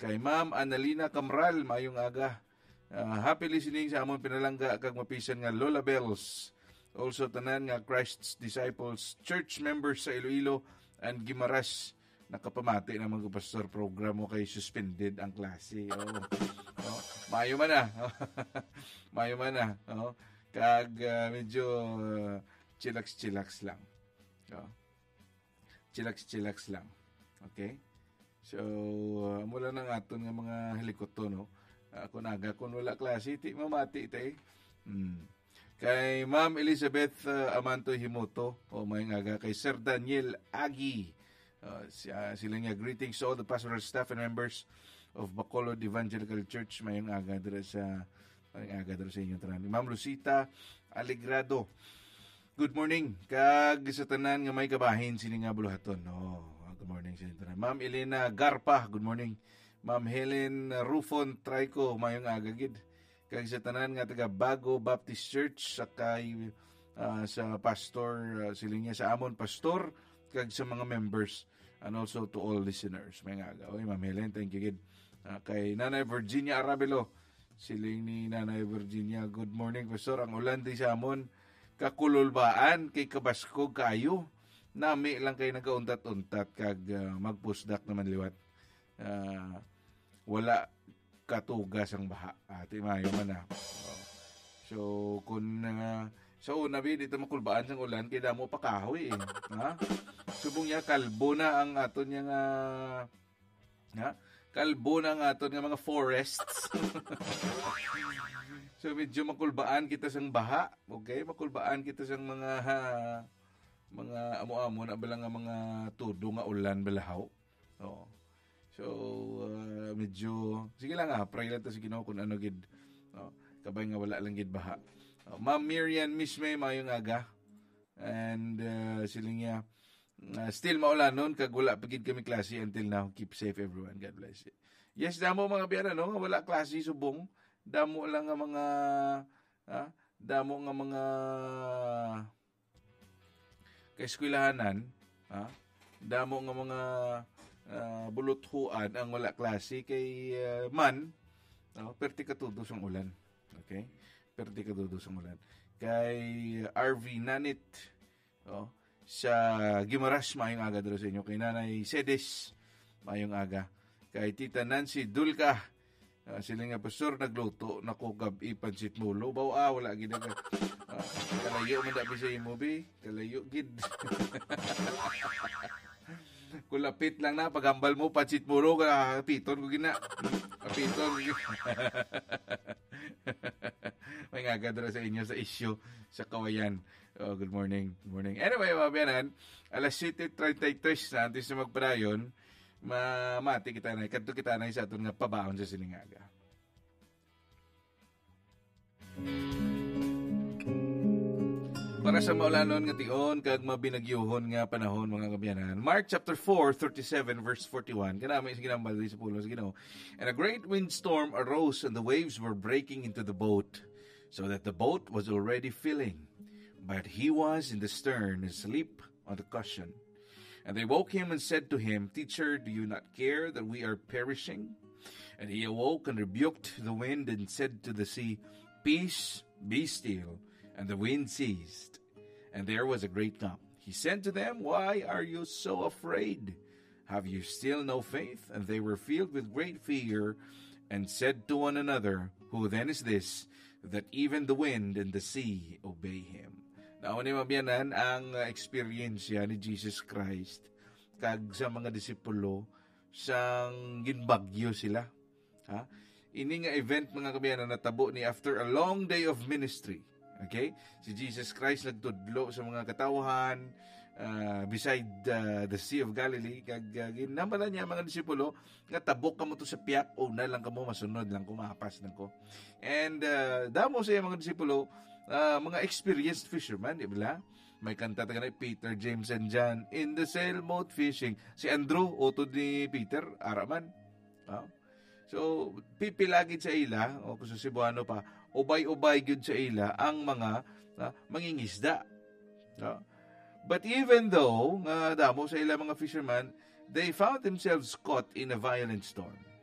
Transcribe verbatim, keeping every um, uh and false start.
Kay Ma'am Annalina Camral, mayong aga. Uh, happy listening sa amon pinalangga kag mapisan nga Lola Bells. Also tanan nga Christ's Disciples Church members sa Iloilo and Guimaras. Nakapamati na mga pastor program mo kay suspended ang klase. Oh. Oh. Mayo man na. Mayo man na. Oh. Kag uh, medyo uh, chillax-chillax lang. Oh. Chillax-chillax lang. Okay? So, uh, mula na nga ito nga mga helikopter, no? Ako uh, naga, kung wala klase, ti mamati ito eh. Hmm. Kay Ma'am Elizabeth uh, Amanto Himoto, o oh, may nga kay Sir Daniel Agi. Uh, siya, sila nga, greetings to all the pastoral staff and members of Bacolod Evangelical Church. Mayong aga dira sa, mayong aga dira sa inyong tanan. Ma'am Lucita Alegrado, good morning. Kag sa tanan nga may kabahin, sini nga buluhaton. Oh, good morning sa inyong tanan. Ma'am Elena Garpa, good morning. Ma'am Helen Rufon Trico, mayong agagid. Kag sa tanan nga taga Bago Baptist Church, sakay uh, sa pastor, uh, siling sa amon pastor, kag sa mga members, and also to all listeners. May aga. Okay, Ma'am Helen, thank you, kid. Uh, kay Nanay Virginia Arabelo, siling ni Nanay Virginia, good morning, pastor. Ang ulan di sa amon, kakululbaan, kay kabaskog kayo. Nami lang kay nagauntat-untat, kag uh, magpusdak naman liwat. Uh, wala katugas ang baha. Ati mayo man na. So, kung uh, so, nabi dito makulbaan sang ulan, kaya mo pa kahoy eh. Ha? Subong niya, kalbo na ang aton niya nga, ha? Kalbo na ang aton nga mga forests. So, medyo makulbaan kita sang baha. Okay? Makulbaan kita sang mga, ha, mga amo-amo na balang nga mga tudo nga ulan balahaw. Oo. So, uh, medyo, sige lang ha, pray lang ta si Ginoo kung ano gid, no, kabay nga wala lang gid baha. Uh, Ma'am Miriam Misme, mayong aga, and uh, siling niya, uh, still maulan nun, kag wala pagid kami klase until now. Keep safe everyone, God bless you. Yes, damo mga biyana, no, wala klase subong, damo lang nga mga, ha, damo nga mga kaeskwilahanan, ha, damo nga mga Uh, buluthuan ang wala klase kay uh, man, no, perti katudo sang ulan. Okay? Perti katudo sang ulan. Kay R V Nanit, no, sa Guimaras, mayong aga dito sa inyo. Kay Nanay Sedes, mayong aga. Kay Tita Nancy Dulca, uh, sila nga pastor, nagluto, nakugab ipansit mulo. Baw, ah, wala gid ka. Uh, kalayo man dabi sa imo, be. Kalayo gid. Kulapit lang na, paghambal mo, pansit muro, kapiton ko gina. Kapiton ko gina. May ngagadra sa inyo sa issue sa Kawayan. Oh, good morning. Good morning. Anyway, mga biyanan, alas seven thirty-three na, antes na magpadayon, mamati kita na, kanto kita na sa aton nga pabaon sa siningaga. Para sa maulanon nga tion kag mabinagyuhon nga panahon mga kabyanan. Mark chapter four thirty-seven verse forty-one. Kanami sige nang baldi sa pulo sige no. And a great windstorm arose and the waves were breaking into the boat, so that the boat was already filling. But he was in the stern asleep on the cushion. And they woke him and said to him, "Teacher, do you not care that we are perishing?" And he awoke and rebuked the wind and said to the sea, "Peace, be still." And the wind ceased, and there was a great calm. He said to them, "Why are you so afraid? Have you still no faith?" And they were filled with great fear, and said to one another, "Who then is this, that even the wind and the sea obey him?" Now, ni mabiyanan ang experience ni Jesus Christ kag sa mga disipulo sang ginbagyo sila. Ha? Ini nga event mga kabiyanan natabo ni after a long day of ministry. Okay? Si Jesus Christ nagtudlo sa mga katawhan uh, beside uh, the Sea of Galilee. Kag uh, ginamala niya mga disipulo nga tabok kamo to sa piyak o na lang kamo masunod lang ko mahapas lang ko. And uh, damo sa mga disipulo uh, mga experienced fishermen, di ba? May kanta taga na Peter, James, and John in the sailboat fishing. Si Andrew, utod ni Peter, araman. Oh. So, pipilagid sa ila, o kung sa Cebuano pa, ubay-ubay gyud sa ila ang mga uh, mangingisda. No? But even though, nga uh, damo sa ila mga fishermen, they found themselves caught in a violent storm.